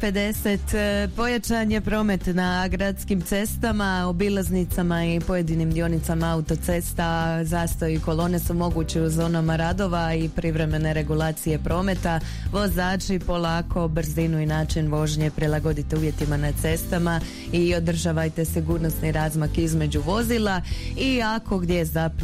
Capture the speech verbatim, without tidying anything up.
pedeset. Pojačan je promet na gradskim cestama, obilaznicama i pojedinim dionicama autocesta. Zastoj i kolone su mogući u zonama radova i privremene regulacije prometa. Vozači polako brzinu i način vožnje prilagodite uvjetima na cestama i održavajte sigurnosni razmak između vozila i ako gdje zapne